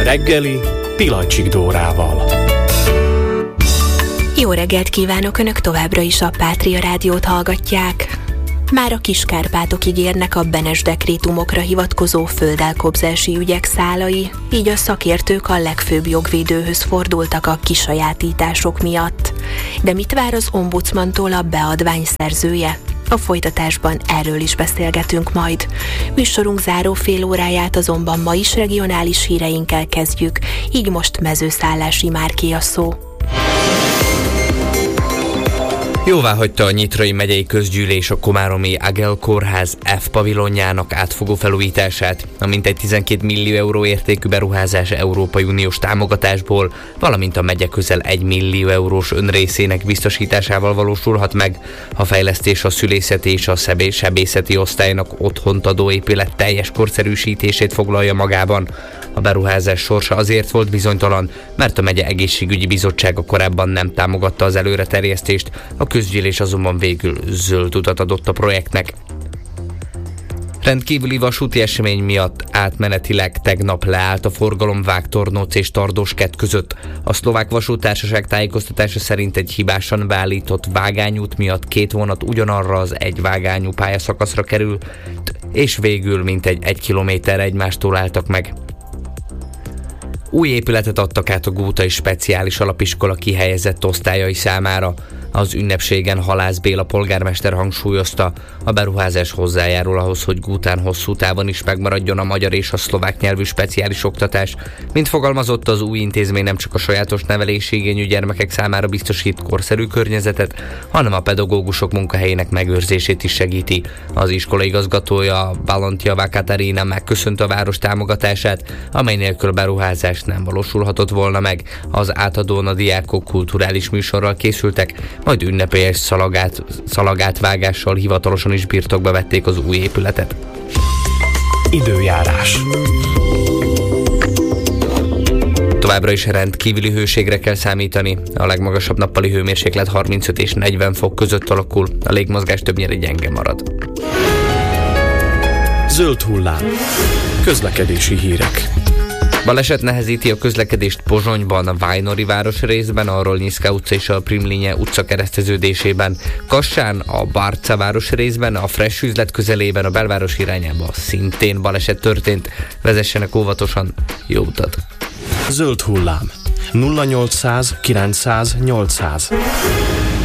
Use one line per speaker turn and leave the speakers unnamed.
Reggeli Pilacsik Dórával.
Jó reggelt kívánok, Önök továbbra is a Pátria Rádiót hallgatják. Már a Kis-Kárpátokig érnek a Benes dekrétumokra hivatkozó földelkobzási ügyek szálai, így a szakértők a legfőbb jogvédőhöz fordultak a kisajátítások miatt. De mit vár az ombudsmantól a beadvány szerzője? A folytatásban erről is beszélgetünk majd. Műsorunk záró fél óráját azonban ma is regionális híreinkkel kezdjük, így most Mezőszállási Márké a szó.
Jóváhagyta a Nyitrai megyei közgyűlés a komáromi Agel kórház F pavilonjának átfogó felújítását, a mintegy 12 millió euró értékű beruházás Európai Uniós támogatásból, valamint a megye közel 1 millió eurós önrészének biztosításával valósulhat meg. A fejlesztés a szülészeti és a sebészeti osztálynak otthont adó épület teljes korszerűsítését foglalja magában. A beruházás sorsa azért volt bizonytalan, mert a megye egészségügyi bizottsága korábban nem támogatta az előreterjesztést, a közgyűlés azonban végül zöld utat adott a projektnek. Rendkívüli vasúti esemény miatt átmenetileg tegnap leállt a forgalom Vágtornóc és Tardóskett között. A Szlovák Vasúttársaság tájékoztatása szerint egy hibásan beállított vágányút miatt 2 vonat ugyanarra az egy vágányú pályaszakaszra került, és végül mintegy 1 kilométerre egymástól álltak meg. Új épületet adtak át a Gútai Speciális Alapiskola kihelyezett osztályai számára. Az ünnepségen Halász Béla polgármester hangsúlyozta, a beruházás hozzájárul ahhoz, hogy Gútán hosszú távon is megmaradjon a magyar és a szlovák nyelvű speciális oktatás. Mint fogalmazott, az új intézmény nem csak a sajátos nevelési igényű gyermekek számára biztosít korszerű környezetet, hanem a pedagógusok munkahelyének megőrzését is segíti. Az iskola igazgatója, Balantjavá Katarina megköszönte a város támogatását, amely nélkül a beruházás nem valósulhatott volna meg. Az átadón a diákok kulturális műsorral készültek, majd ünnepélyes szalagátvágással hivatalosan is birtokba vették az új épületet.
Időjárás.
Továbbra is rendkívüli hőségre kell számítani. A legmagasabb nappali hőmérséklet 35 és 40 fok között alakul, a légmozgás többnyire gyenge marad.
Zöld hullám. Közlekedési hírek.
Baleset nehezíti a közlekedést Pozsonyban, a Vajnori városrészben, a Rolnyiszka utca és a Primlinye utca kereszteződésében, Kassán, a Barca városrészben, a Fresh üzlet közelében, a belváros irányába szintén baleset történt. Vezessenek óvatosan, jó utat!
Zöld hullám. 0800 900 800.